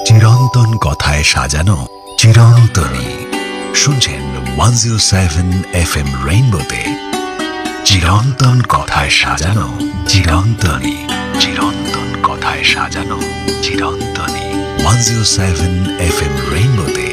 চিরন্তন কথায় সাজানো চিরন্তনী। শুনছেন 107 FM রেইনবোতে চিরন্তন কথায় সাজানো চিরন্তনী। চিরন্তন কথায় সাজানো চিরন্তনী। 107 FM রেইনবোতে।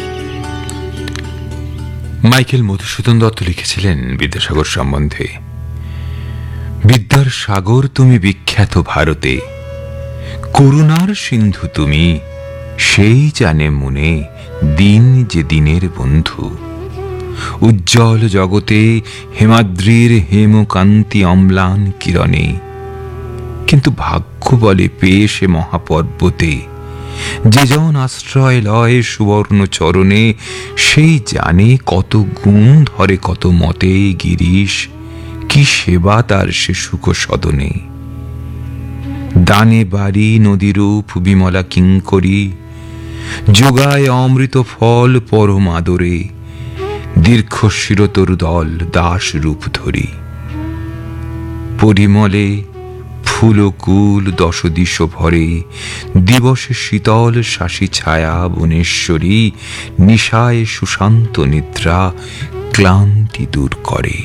মাইকেল মধুসূদন দত্ত লিখেছিলেন বিদ্যাসাগর সম্বন্ধে, বিদ্যার সাগর তুমি বিখ্যাত ভারতে, করুণার সিন্ধু তুমি, সেই জানে মনে দিন যে দিনের বন্ধু। উজ্জ্বল জগতে হেমাদ্রির হেমকান্তি অম্লান কিরণে, কিন্তু ভাগ্য বলে পেয়ে সে মহাপর্বতে, যে জন আশ্রয় লয় সুবর্ণ চরণে, সেই জানে কত গুণ ধরে কত মতে গিরিশ, কি সেবা তার সে সুখ সদনে। দানে বাড়ি নদীরূপ বিমলা কিঙ্করী, যোগায় অমৃত ফল পরম আদরে, দীর্ঘ শিরতর দল দাস রূপ ধরি। পরিমলে ফুলকুল দশ দিশ ভরে, দিবসে শীতল শাসী ছায়া বনেশ্বরী, নিশায় সুশান্ত নিদ্রা ক্লান্তি দূর করে।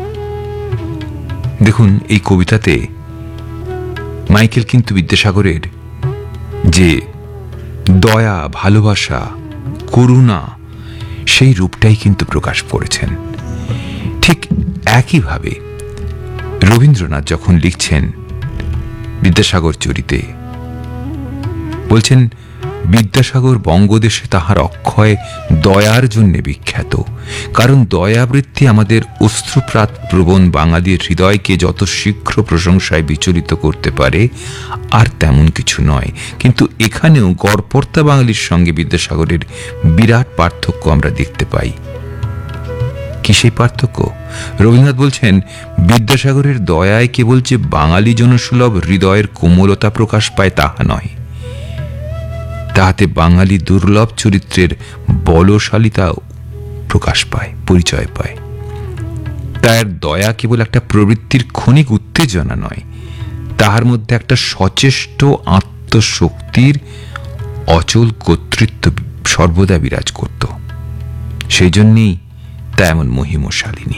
দেখুন, এই কবিতাতে মাইকেল কিন্তু বিদ্যাসাগরের যে দয়া, ভালোবাসা, করুণা, সেই রূপটাই কিন্তু প্রকাশ করেছেন। ঠিক একইভাবে রবীন্দ্রনাথ যখন লিখছেন বিদ্যাসাগর চরিতে, বলছেন বিদ্যাসাগর বঙ্গদেশে তাহার অক্ষয় দয়ার জন্য বিখ্যাত, কারণ দয়াবৃত্তি আমাদের অশ্রুপ্রাত প্রবণ বাঙালির হৃদয়কে যত শীঘ্র প্রশংসায় বিচলিত করতে পারে আর তেমন কিছু নয়। কিন্তু এখানেও গড়পড়তা বাঙালির সঙ্গে বিদ্যাসাগরের বিরাট পার্থক্য আমরা দেখতে পাই। কি সেই পার্থক্য? রবীন্দ্রনাথ বলছেন, বিদ্যাসাগরের দয়ায় কেবল যে বাঙালি জনসুলভ হৃদয়ের কোমলতা প্রকাশ পায় তাহা নয়, তাহাতে বাঙালি দুর্লভ চরিত্রের বলশালিতাও প্রকাশ পায়, পরিচয় পায়। তার দয়া কেবল একটা প্রবৃত্তির ক্ষণিক উত্তেজনা নয়, তাহার মধ্যে একটা সচেষ্ট আত্মশক্তির অচল কর্তৃত্ব সর্বদা বিরাজ করত। সেই জন্যই তা এমন মহিমশালিনী।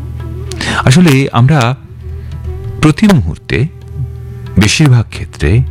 আসলে আমরা প্রতি মুহূর্তে, বেশিরভাগ ক্ষেত্রে